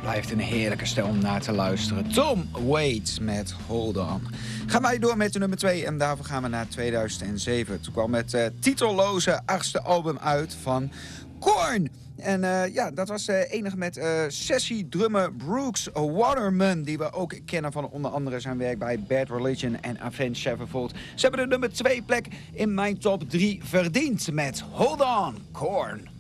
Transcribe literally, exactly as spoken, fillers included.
Blijft een heerlijke stem om naar te luisteren. Tom Waits met Hold On. Gaan wij door met de nummer twee en daarvoor gaan we naar tweeduizend zeven. Toen kwam het uh, titelloze achtste album uit van Korn. En uh, ja, dat was uh, enige met uh, sessie-drummer Brooks Waterman, die we ook kennen van onder andere zijn werk bij Bad Religion en Avenged Sevenfold. Ze hebben de nummer twee plek in mijn top drie verdiend met Hold On, Korn.